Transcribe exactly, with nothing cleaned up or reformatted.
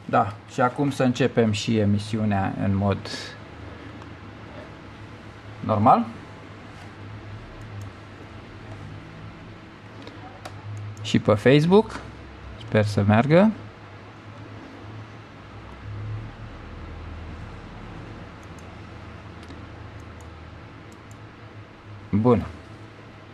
Da, și acum să începem și emisiunea în mod normal. Și pe Facebook. Sper să meargă. Bun.